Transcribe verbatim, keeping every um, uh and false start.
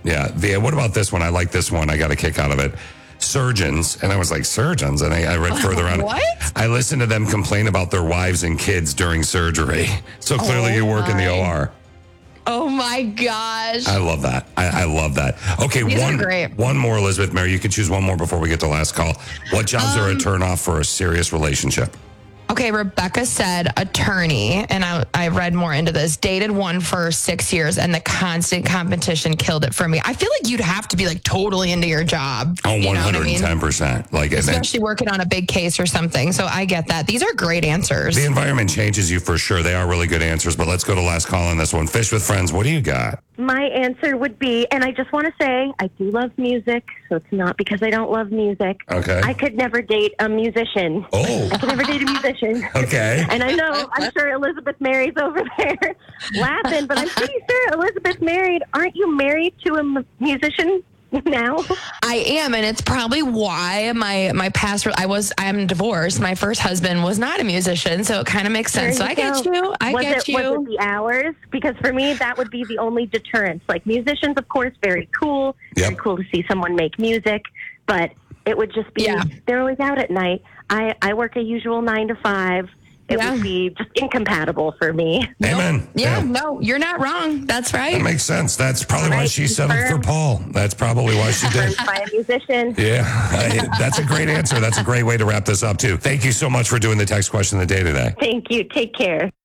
Yeah. The, what about this one? I like this one. I got a kick out of it. Surgeons. And I was like, surgeons? And I, I read further on. What? I listened to them complain about their wives and kids during surgery. So clearly Oh, you work in the my. O R. Oh my gosh. I love that. I, I love that. Okay, These are one great. one more, Elizabeth Mary. You can choose one more before we get to last call. What jobs are a Um, turnoff for a serious relationship? Okay, Rebecca said attorney, and I, I read more into this. Dated one for six years, and the constant competition killed it for me. I feel like you'd have to be like totally into your job. Oh, you know what I one mean? hundred ten percent. Like, and then Especially working on a big case or something. So I get that. These are great answers. the environment changes you for sure. They are really good answers, but let's go to last call on this one. Fish with Friends, what do you got? My answer would be, and I just want to say, I do love music, so it's not because I don't love music. Okay. I could never date a musician. Oh. I could never date a musician. Okay. And I know, I'm sure Elizabeth Mary's over there laughing, but I'm pretty sure Elizabeth married. Aren't you married to a m- musician now? I am, and it's probably why my my past. I was I'm divorced. My first husband was not a musician, so it kind of makes sense. So There I get go. you. I was get it, you. Was it the hours? Because for me, that would be the only deterrence. Like musicians, of course, very cool. Yep. Very cool to see someone make music, but it would just be Yeah. they're always out at night. I I work a usual nine to five. It Yeah. would be just incompatible for me. Amen. Yeah, no, you're not wrong. That's right. That makes sense. That's probably why Right, she settled for confirmed. Paul. That's probably why she did. By a musician. Yeah, I- that's a great answer. That's a great way to wrap this up, too. Thank you so much for doing the text question of the day today. Thank you. Take care.